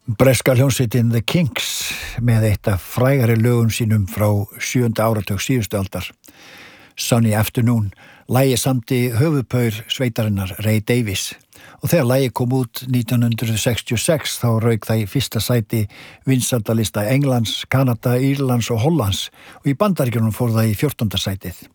Breska hljómsveitin The Kinks með eitt af frægari lögum sínum frá 7. áratug síðustu aldar. Sunny Afternoon, lagið samdi höfuðpaur sveitarinnar Ray Davies og þegar lagið kom út 1966 þá rauk það í fyrsta sæti vinsældalista Englands, Kanada, Írlands og Hollands og í Bandaríkjunum fór það í 14. sætið.